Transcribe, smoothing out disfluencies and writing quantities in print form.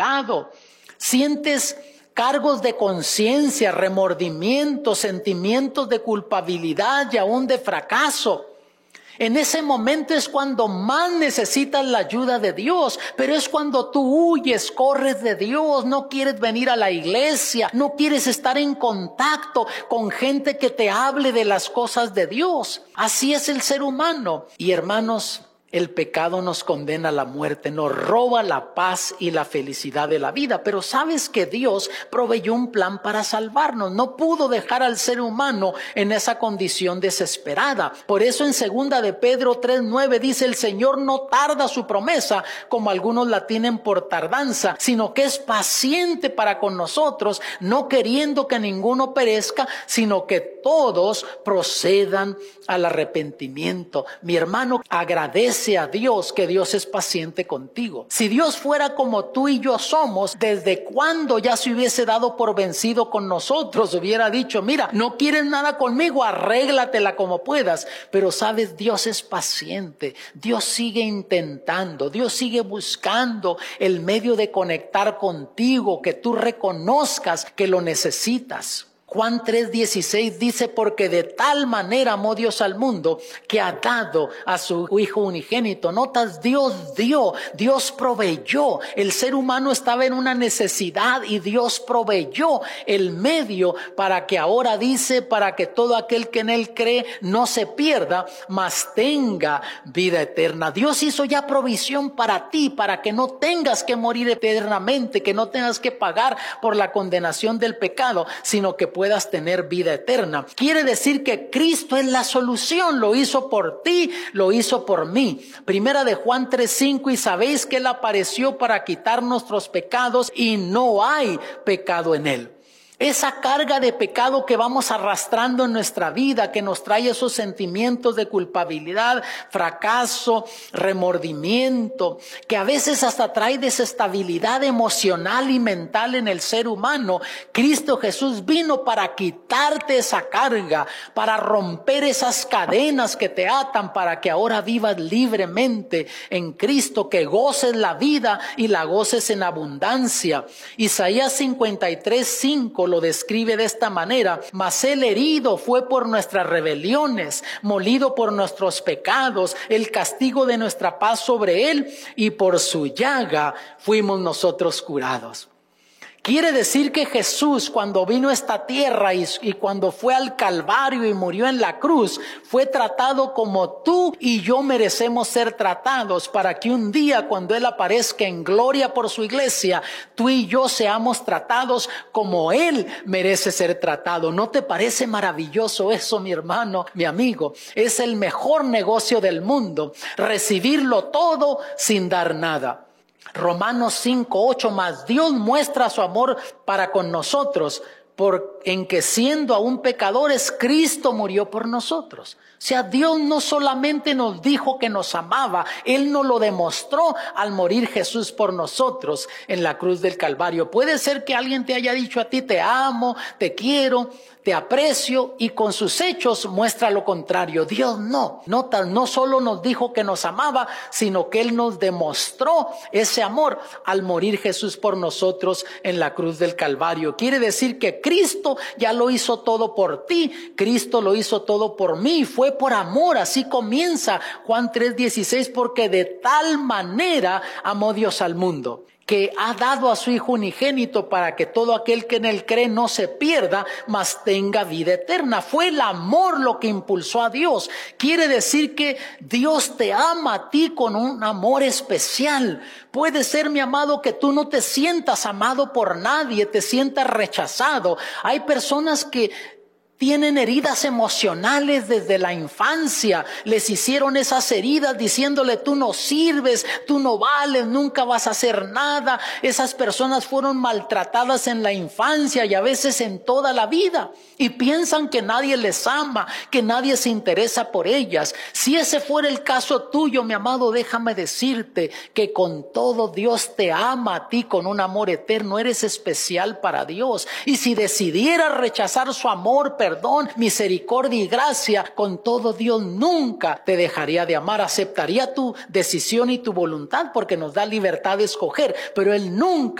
pecado. Sientes cargos de conciencia, remordimientos, sentimientos de culpabilidad y aún de fracaso. En ese momento es cuando más necesitas la ayuda de Dios, pero es cuando tú huyes, corres de Dios, no quieres venir a la iglesia, no quieres estar en contacto con gente que te hable de las cosas de Dios. Así es el ser humano. Y hermanos, el pecado nos condena a la muerte, nos roba la paz y la felicidad de la vida. Pero sabes que Dios proveyó un plan para salvarnos. No pudo dejar al ser humano en esa condición desesperada. Por eso en 2 de Pedro 3:9 dice: el Señor no tarda su promesa, como algunos la tienen por tardanza, sino que es paciente para con nosotros, no queriendo que ninguno perezca, sino que todos procedan al arrepentimiento. Mi hermano, agradece a Dios que Dios es paciente contigo. Si Dios fuera como tú y yo somos, ¿desde cuándo ya se hubiese dado por vencido con nosotros? Hubiera dicho: mira, no quieres nada conmigo, arréglatela como puedas. Pero sabes, Dios es paciente. Dios sigue intentando, Dios sigue buscando el medio de conectar contigo, que tú reconozcas que lo necesitas. Juan 3:16 dice: porque de tal manera amó Dios al mundo, que ha dado a su Hijo unigénito. Notas, Dios dio, Dios proveyó. El ser humano estaba en una necesidad y Dios proveyó el medio para que ahora dice, para que todo aquel que en Él cree no se pierda, mas tenga vida eterna. Dios hizo ya provisión para ti, para que no tengas que morir eternamente, que no tengas que pagar por la condenación del pecado, sino que puedas tener vida eterna. Quiere decir que Cristo es la solución. Lo hizo por ti, lo hizo por mí. Primera de Juan 3:5: y sabéis que Él apareció para quitar nuestros pecados y no hay pecado en Él. Esa carga de pecado que vamos arrastrando en nuestra vida, que nos trae esos sentimientos de culpabilidad, fracaso, remordimiento, que a veces hasta trae desestabilidad emocional y mental en el ser humano. Cristo Jesús vino para quitarte esa carga, para romper esas cadenas que te atan, para que ahora vivas libremente en Cristo, que goces la vida y la goces en abundancia. Isaías 53:5 lo describe de esta manera: mas Él herido fue por nuestras rebeliones, molido por nuestros pecados, el castigo de nuestra paz sobre Él, y por su llaga fuimos nosotros curados. Quiere decir que Jesús, cuando vino a esta tierra y cuando fue al Calvario y murió en la cruz, fue tratado como tú y yo merecemos ser tratados, para que un día, cuando Él aparezca en gloria por su iglesia, tú y yo seamos tratados como Él merece ser tratado. ¿No te parece maravilloso eso, mi hermano, mi amigo? Es el mejor negocio del mundo, recibirlo todo sin dar nada. Romanos 5:8: mas Dios muestra su amor para con nosotros, en que siendo aún pecadores, Cristo murió por nosotros. O sea, Dios no solamente nos dijo que nos amaba, Él nos lo demostró al morir Jesús por nosotros en la cruz del Calvario. Puede ser que alguien te haya dicho a ti: te amo, te quiero, te aprecio, y con sus hechos muestra lo contrario. Dios no. Nota, no solo nos dijo que nos amaba, sino que Él nos demostró ese amor al morir Jesús por nosotros en la cruz del Calvario. Quiere decir que Cristo ya lo hizo todo por ti, Cristo lo hizo todo por mí, fue por amor. Así comienza Juan 3:16: porque de tal manera amó Dios al mundo, que ha dado a su Hijo unigénito, para que todo aquel que en Él cree no se pierda, mas tenga vida eterna. Fue el amor lo que impulsó a Dios. Quiere decir que Dios te ama a ti con un amor especial. Puede ser, mi amado, que tú no te sientas amado por nadie, te sientas rechazado. Hay personas que tienen heridas emocionales desde la infancia. Les hicieron esas heridas diciéndole: tú no sirves, tú no vales, nunca vas a hacer nada. Esas personas fueron maltratadas en la infancia y a veces en toda la vida. Y piensan que nadie les ama, que nadie se interesa por ellas. Si ese fuera el caso tuyo, mi amado, déjame decirte que con todo Dios te ama a ti con un amor eterno. Eres especial para Dios. Y si decidieras rechazar su amor, perdón, misericordia y gracia, con todo Dios nunca te dejaría de amar. Aceptaría tu decisión y tu voluntad, porque nos da libertad de escoger, pero Él nunca